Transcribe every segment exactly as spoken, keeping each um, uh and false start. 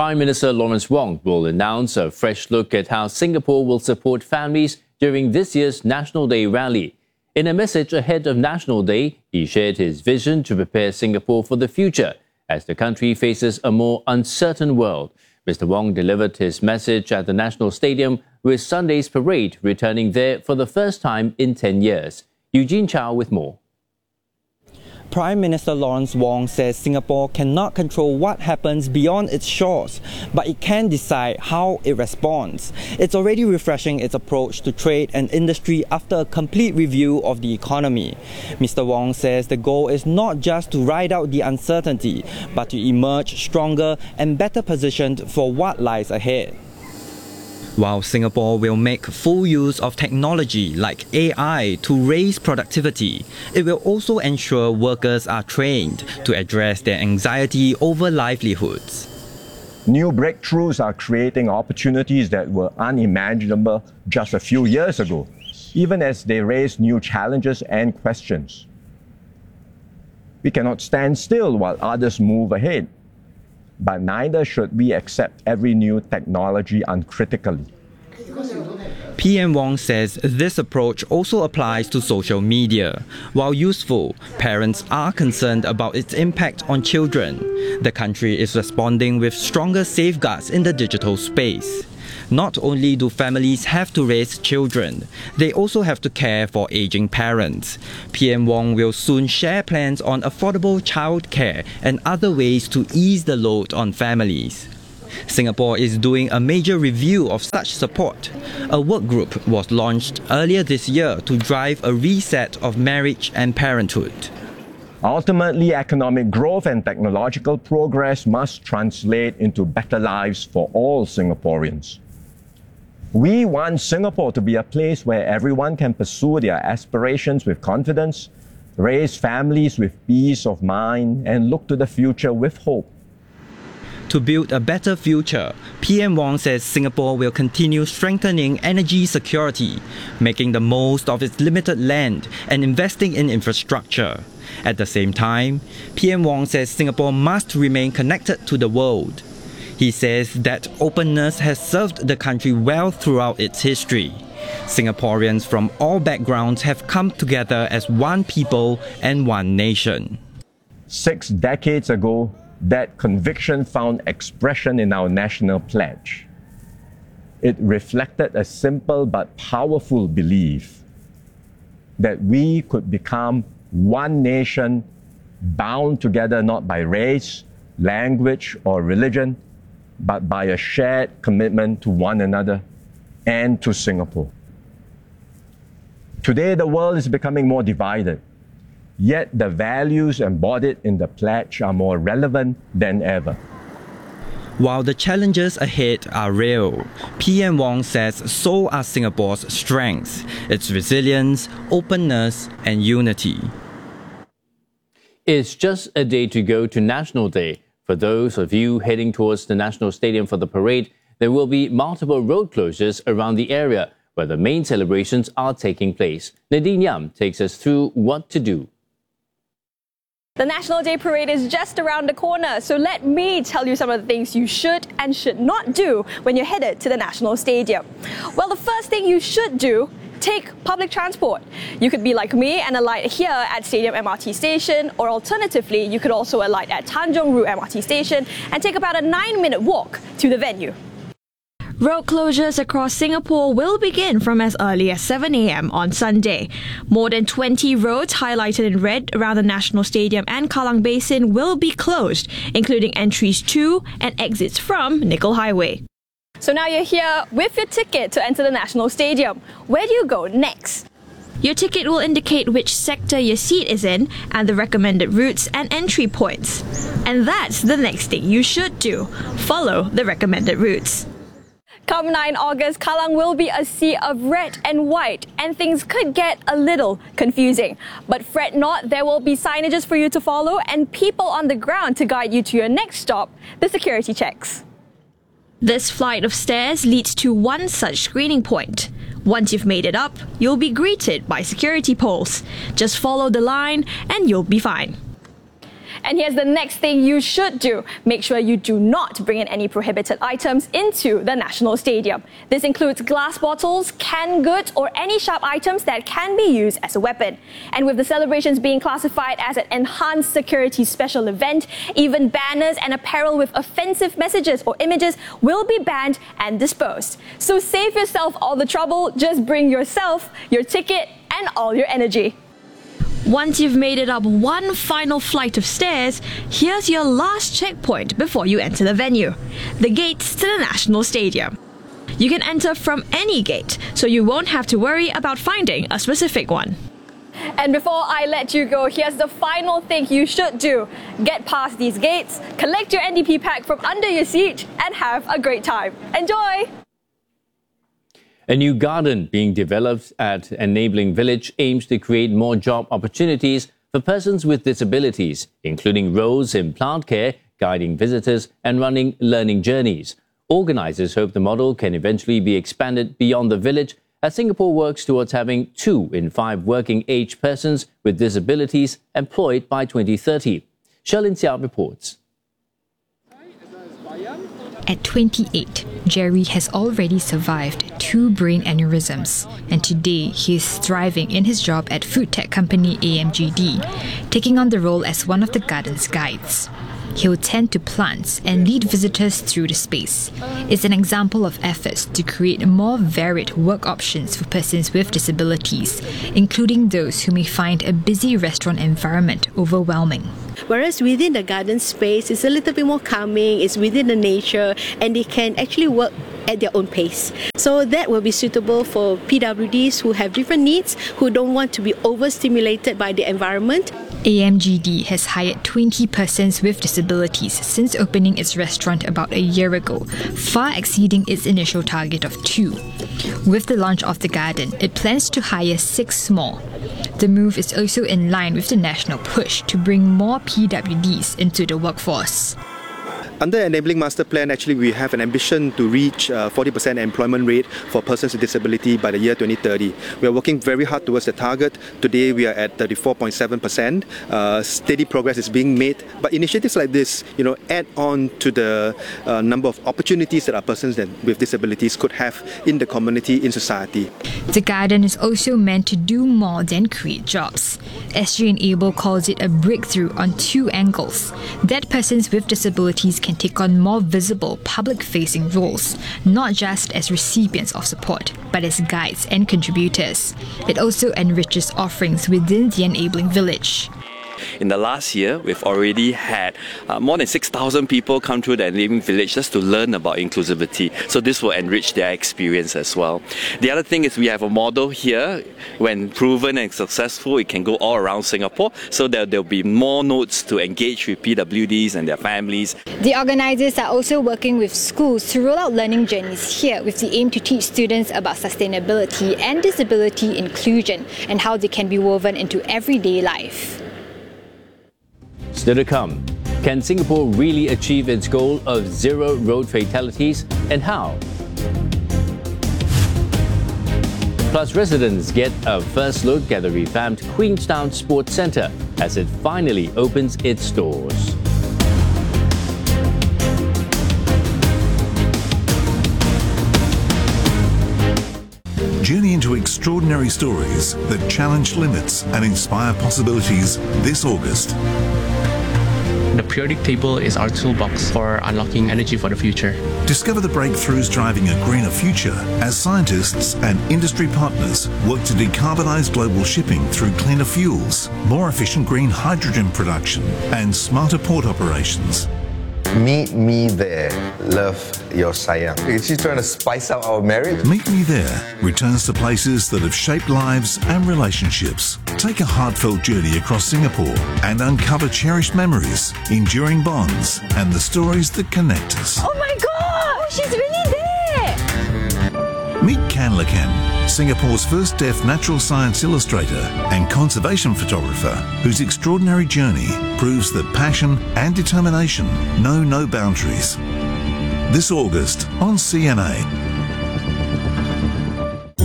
Prime Minister Lawrence Wong will announce a fresh look at how Singapore will support families during this year's National Day rally. In a message ahead of National Day, he shared his vision to prepare Singapore for the future as the country faces a more uncertain world. Mister Wong delivered his message at the National Stadium, with Sunday's parade returning there for the first time in ten years. Eugene Chow with more. Prime Minister Lawrence Wong says Singapore cannot control what happens beyond its shores, but it can decide how it responds. It's already refreshing its approach to trade and industry after a complete review of the economy. Mister Wong says the goal is not just to ride out the uncertainty, but to emerge stronger and better positioned for what lies ahead. While Singapore will make full use of technology like A I to raise productivity, it will also ensure workers are trained to address their anxiety over livelihoods. New breakthroughs are creating opportunities that were unimaginable just a few years ago, even as they raise new challenges and questions. We cannot stand still while others move ahead. But neither should we accept every new technology uncritically. P M Wong says this approach also applies to social media. While useful, parents are concerned about its impact on children. The country is responding with stronger safeguards in the digital space. Not only do families have to raise children, they also have to care for aging parents. P M Wong will soon share plans on affordable childcare and other ways to ease the load on families. Singapore is doing a major review of such support. A work group was launched earlier this year to drive a reset of marriage and parenthood. Ultimately, economic growth and technological progress must translate into better lives for all Singaporeans. We want Singapore to be a place where everyone can pursue their aspirations with confidence, raise families with peace of mind, and look to the future with hope. To build a better future, P M Wong says Singapore will continue strengthening energy security, making the most of its limited land and investing in infrastructure. At the same time, P M Wong says Singapore must remain connected to the world. He says that openness has served the country well throughout its history. Singaporeans from all backgrounds have come together as one people and one nation. Six decades ago, that conviction found expression in our national pledge. It reflected a simple but powerful belief that we could become one nation bound together not by race, language, or religion, but by a shared commitment to one another and to Singapore. Today, the world is becoming more divided, yet the values embodied in the pledge are more relevant than ever. While the challenges ahead are real, P M Wong says so are Singapore's strengths, its resilience, openness, and unity. It's just a day to go to National Day. For those of you heading towards the National Stadium for the parade, there will be multiple road closures around the area where the main celebrations are taking place. Nadine Yam takes us through what to do. The National Day Parade is just around the corner, so let me tell you some of the things you should and should not do when you're headed to the National Stadium. Well, the first thing you should do, take public transport. You could be like me and alight here at Stadium M R T Station, or alternatively, you could also alight at Tanjong Rhu M R T Station and take about a nine minute walk to the venue. Road closures across Singapore will begin from as early as seven a m on Sunday. More than twenty roads highlighted in red around the National Stadium and Kallang Basin will be closed, including entries to and exits from Nickel Highway. So now you're here with your ticket to enter the National Stadium. Where do you go next? Your ticket will indicate which sector your seat is in and the recommended routes and entry points. And that's the next thing you should do. Follow the recommended routes. Come nine August, Kallang will be a sea of red and white, and things could get a little confusing. But fret not, there will be signages for you to follow and people on the ground to guide you to your next stop, the security checks. This flight of stairs leads to one such screening point. Once you've made it up, you'll be greeted by security poles. Just follow the line and you'll be fine. And here's the next thing you should do. Make sure you do not bring in any prohibited items into the National Stadium. This includes glass bottles, canned goods, or any sharp items that can be used as a weapon. And with the celebrations being classified as an enhanced security special event, even banners and apparel with offensive messages or images will be banned and disposed. So save yourself all the trouble, just bring yourself, your ticket, and all your energy. Once you've made it up one final flight of stairs, here's your last checkpoint before you enter the venue: the gates to the National Stadium. You can enter from any gate, so you won't have to worry about finding a specific one. And before I let you go, here's the final thing you should do. Get past these gates, collect your N D P pack from under your seat, and have a great time. Enjoy! A new garden being developed at Enabling Village aims to create more job opportunities for persons with disabilities, including roles in plant care, guiding visitors, and running learning journeys. Organisers hope the model can eventually be expanded beyond the village as Singapore works towards having two in five working-age persons with disabilities employed by twenty thirty. Sherlyn Xiao reports. At twenty-eight, Jerry has already survived two brain aneurysms, and today he is thriving in his job at food tech company A M G D, taking on the role as one of the garden's guides. He will tend to plants and lead visitors through the space. It's an example of efforts to create more varied work options for persons with disabilities, including those who may find a busy restaurant environment overwhelming. Whereas within the garden space, it's a little bit more calming, it's within the nature, and they can actually work at their own pace. So that will be suitable for P W Ds who have different needs, who don't want to be overstimulated by the environment. A M G D has hired twenty persons with disabilities since opening its restaurant about a year ago, far exceeding its initial target of two. With the launch of the garden, it plans to hire six more. The move is also in line with the national push to bring more P W Ds into the workforce. Under Enabling Master Plan, actually, we have an ambition to reach uh, forty percent employment rate for persons with disability by the year twenty thirty. We are working very hard towards the target. Today, we are at thirty-four point seven percent. Uh, steady progress is being made, but initiatives like this, you know, add on to the uh, number of opportunities that our persons with disabilities could have in the community, in society. The garden is also meant to do more than create jobs. S G Enable calls it a breakthrough on two angles: that persons with disabilities can take on more visible public-facing roles, not just as recipients of support, but as guides and contributors. It also enriches offerings within the Enabling Village. In the last year, we've already had uh, more than six thousand people come through the Enabling Village just to learn about inclusivity. So this will enrich their experience as well. The other thing is we have a model here. When proven and successful, it can go all around Singapore. So that there'll be more nodes to engage with P W Ds and their families. The organisers are also working with schools to roll out learning journeys here with the aim to teach students about sustainability and disability inclusion and how they can be woven into everyday life. Still to come, can Singapore really achieve its goal of zero road fatalities, and how? Plus, residents get a first look at the revamped Queenstown Sports Centre as it finally opens its doors. Journey into extraordinary stories that challenge limits and inspire possibilities this August. The periodic table is our toolbox for unlocking energy for the future. Discover the breakthroughs driving a greener future as scientists and industry partners work to decarbonize global shipping through cleaner fuels, more efficient green hydrogen production, and smarter port operations. Meet me there. Love, your sayang. Is she trying to spice up our marriage? Meet Me There returns to places that have shaped lives and relationships. Take a heartfelt journey across Singapore and uncover cherished memories, enduring bonds, and the stories that connect us. Oh my god! She's really there! Meet Kan Lakan, Singapore's first deaf natural science illustrator and conservation photographer, whose extraordinary journey proves that passion and determination know no boundaries. This August on C N A.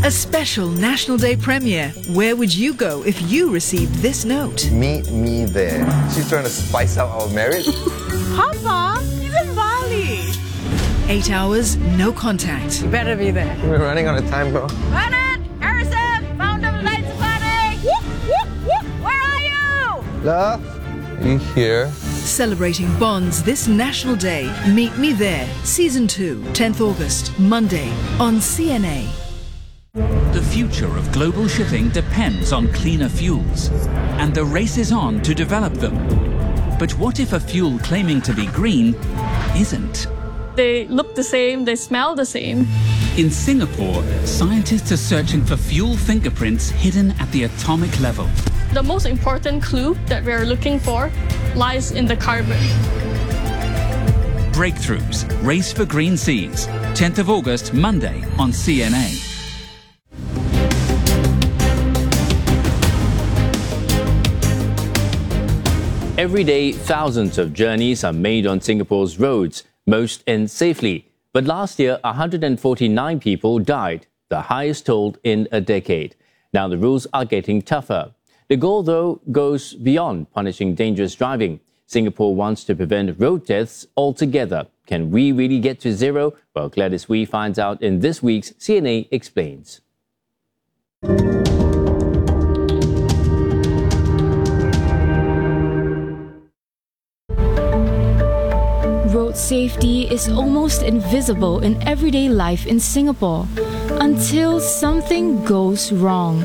A special National Day premiere. Where would you go if you received this note? Meet me there. She's trying to spice up our marriage. Papa, he's in Bali. Eight hours, no contact. Better be there. We're running out of time, bro. Bernard! Harrison! Found them lights planning! Whoop, whoop, whoop! Where are you? Love, are you here? Celebrating bonds this National Day. Meet Me There. Season two, tenth August, Monday, on C N A. The future of global shipping depends on cleaner fuels, and the race is on to develop them. But what if a fuel claiming to be green isn't? They look the same, they smell the same. In Singapore, scientists are searching for fuel fingerprints hidden at the atomic level. The most important clue that we're looking for lies in the carbon. Breakthroughs, Race for Green Seas, tenth of August, Monday on C N A. Every day, thousands of journeys are made on Singapore's roads, most end safely. But last year, one hundred forty-nine people died, the highest toll in a decade. Now the rules are getting tougher. The goal, though, goes beyond punishing dangerous driving. Singapore wants to prevent road deaths altogether. Can we really get to zero? Well, Gladys Wee finds out in this week's C N A Explains. Road safety is almost invisible in everyday life in Singapore until something goes wrong.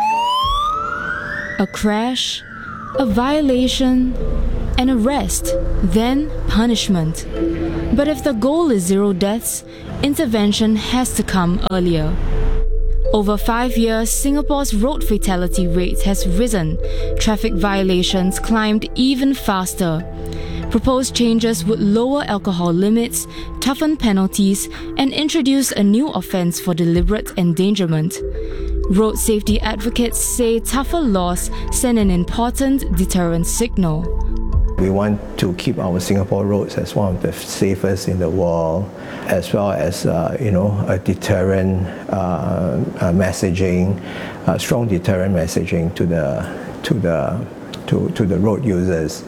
A crash, a violation, an arrest, then punishment. But if the goal is zero deaths, intervention has to come earlier. Over five years, Singapore's road fatality rate has risen. Traffic violations climbed even faster. Proposed changes would lower alcohol limits, toughen penalties, and introduce a new offence for deliberate endangerment. Road safety advocates say tougher laws send an important deterrent signal. We want to keep our Singapore roads as one of the safest in the world, as well as uh, you know, a deterrent uh, uh, messaging, uh, strong deterrent messaging to the to the to, to the road users.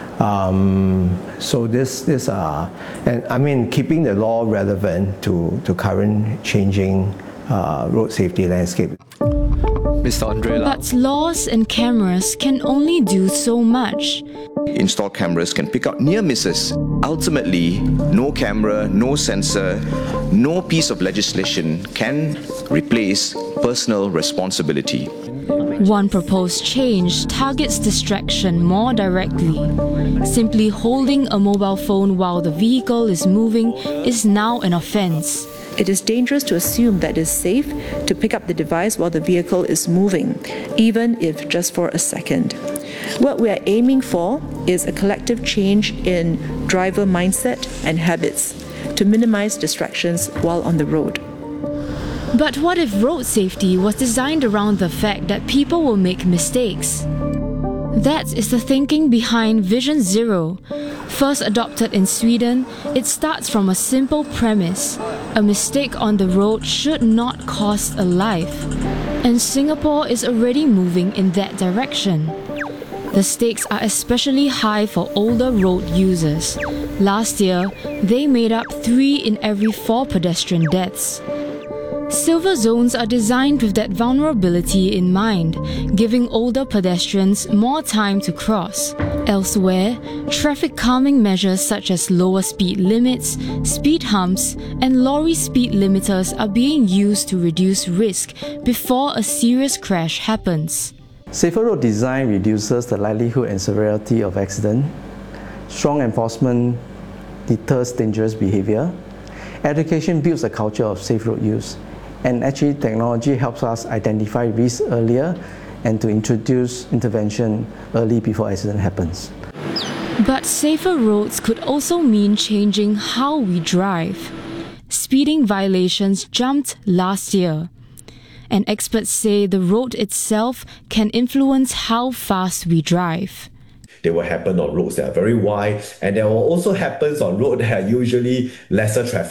Um, so this this uh, and I mean keeping the law relevant to to current changing uh, road safety landscape. Mister Andre Lau. But laws and cameras can only do so much. Installed cameras can pick out near misses. Ultimately, no camera, no sensor, no piece of legislation can replace personal responsibility. One proposed change targets distraction more directly. Simply holding a mobile phone while the vehicle is moving is now an offence. It is dangerous to assume that it is safe to pick up the device while the vehicle is moving, even if just for a second. What we are aiming for is a collective change in driver mindset and habits to minimize distractions while on the road. But what if road safety was designed around the fact that people will make mistakes? That is the thinking behind Vision Zero. First adopted in Sweden, it starts from a simple premise: a mistake on the road should not cost a life. And Singapore is already moving in that direction. The stakes are especially high for older road users. Last year, they made up three in every four pedestrian deaths. Silver zones are designed with that vulnerability in mind, giving older pedestrians more time to cross. Elsewhere, traffic calming measures such as lower speed limits, speed humps, and lorry speed limiters are being used to reduce risk before a serious crash happens. Safer road design reduces the likelihood and severity of accident. Strong enforcement deters dangerous behavior. Education builds a culture of safe road use. And actually, technology helps us identify risks earlier and to introduce intervention early before accident happens. But safer roads could also mean changing how we drive. Speeding violations jumped last year. And experts say the road itself can influence how fast we drive. They will happen on roads that are very wide, and they will also happen on roads that are usually lesser traffic.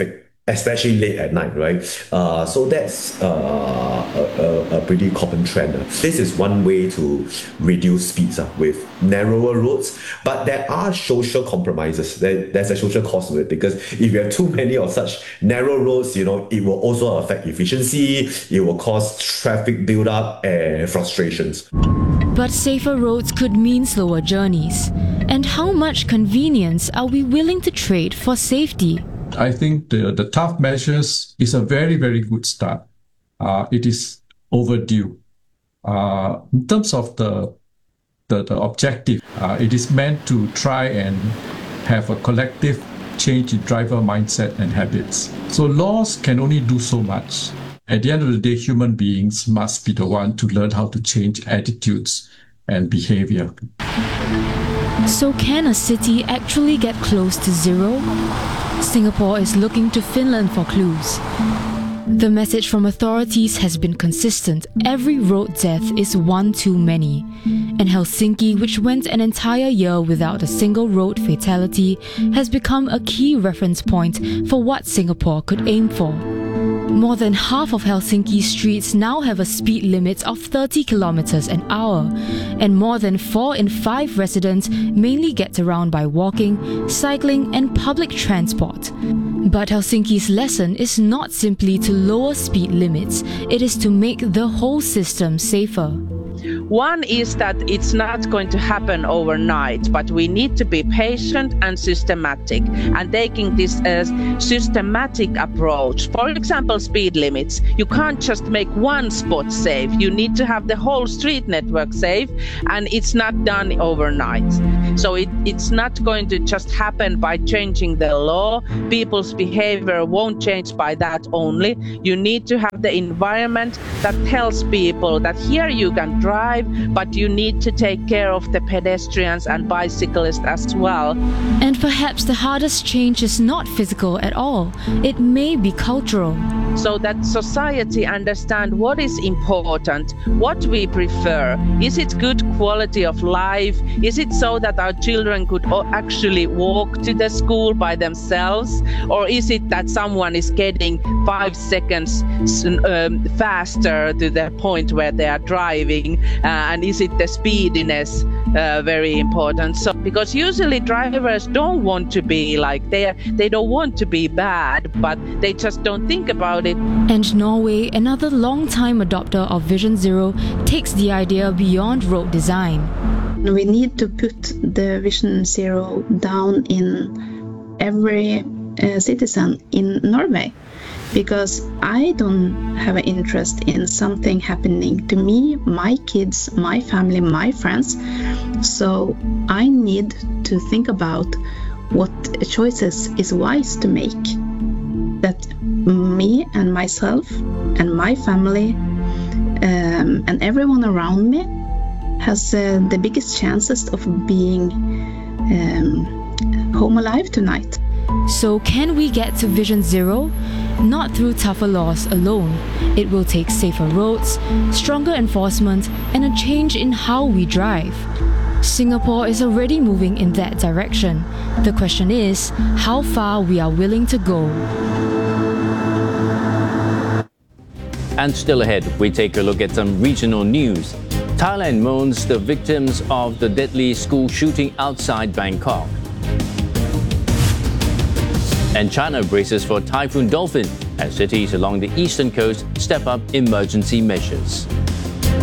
especially late at night, right? Uh, so that's uh, a, a, a pretty common trend. This is one way to reduce speeds uh, with narrower roads, but there are social compromises. There, there's a social cost with it, because if you have too many of such narrow roads, you know, it will also affect efficiency, it will cause traffic build-up and frustrations. But safer roads could mean slower journeys. And how much convenience are we willing to trade for safety? I think the, the tough measures is a very, very good start. Uh, it is overdue. Uh, in terms of the, the, the objective, uh, it is meant to try and have a collective change in driver mindset and habits. So laws can only do so much. At the end of the day, human beings must be the one to learn how to change attitudes and behavior. So can a city actually get close to zero? Singapore is looking to Finland for clues. The message from authorities has been consistent. Every road death is one too many. And Helsinki, which went an entire year without a single road fatality, has become a key reference point for what Singapore could aim for. More than half of Helsinki's streets now have a speed limit of thirty kilometers an hour, and more than four in five residents mainly get around by walking, cycling, and public transport. But Helsinki's lesson is not simply to lower speed limits, it is to make the whole system safer. One is that it's not going to happen overnight, but we need to be patient and systematic, and taking this as systematic approach. For example, speed limits. You can't just make one spot safe. You need to have the whole street network safe, and it's not done overnight. So it, it's not going to just happen by changing the law. People's behavior won't change by that only. You need to have the environment that tells people that here you can drive, but you need to take care of the pedestrians and bicyclists as well. And perhaps the hardest change is not physical at all. It may be cultural. So that society understand what is important, what we prefer. Is it good quality of life? Is it so that our children could actually walk to the school by themselves? Or is it that someone is getting five seconds um, faster to the point where they are driving? Uh, and is it the speediness uh, very important? So because usually drivers don't want to be like they they don't want to be bad, but they just don't think about it. And Norway, another long-time adopter of Vision Zero, takes the idea beyond road design. We need to put the Vision Zero down in every uh, citizen in Norway, because I don't have an interest in something happening to me, my kids, my family, my friends. So I need to think about what choices is wise to make, that me and myself and my family um, and everyone around me has uh, the biggest chances of being um, home alive tonight. So can we get to Vision Zero? Not through tougher laws alone. It will take safer roads, stronger enforcement, and a change in how we drive. Singapore is already moving in that direction. The question is how far we are willing to go. And still ahead, we take a look at some regional news. Thailand mourns the victims of the deadly school shooting outside Bangkok. And China braces for Typhoon Dolphin as cities along the eastern coast step up emergency measures.